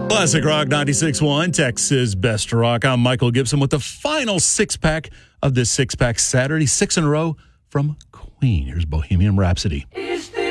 Classic Rock 96.1, Texas Best Rock. I'm Michael Gibson with the final six-pack of this six-pack Saturday, 6 in a row from Queen. Here's Bohemian Rhapsody.